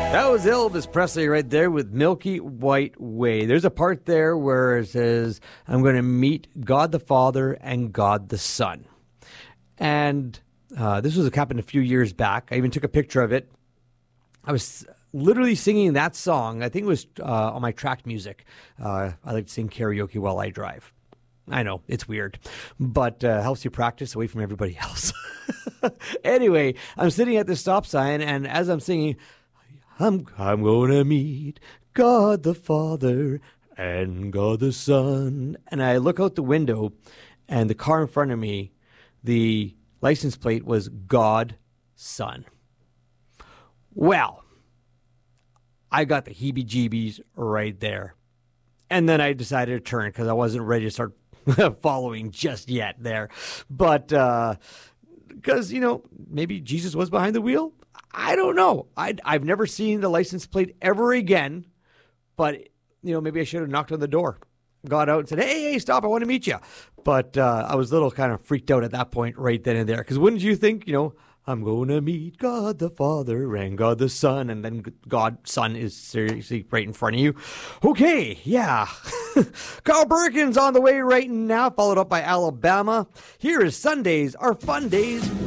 That was Elvis Presley right there with Milky White Way. There's a part there where it says, I'm going to meet God the Father and God the Son. And this was happened a few years back. I even took a picture of it. I was literally singing that song. I think it was on my track music. I like to sing karaoke while I drive. I know, it's weird, but helps you practice away from everybody else. Anyway, I'm sitting at the stop sign, and as I'm singing, I'm going to meet God the Father and God the Son. And I look out the window, and the car in front of me, the license plate was God Son. Well, I got the heebie-jeebies right there. And then I decided to turn because I wasn't ready to start following just yet there. But because, maybe Jesus was behind the wheel. I don't know. I've never seen the license plate ever again. But, maybe I should have knocked on the door, got out and said, hey, stop, I want to meet you. But I was a little kind of freaked out at that point right then and there. Because wouldn't you think, I'm going to meet God the Father and God the Son, and then God Son is seriously right in front of you. Okay, yeah. Carl Perkins on the way right now, followed up by Alabama. Here is Sundays Are Fun Days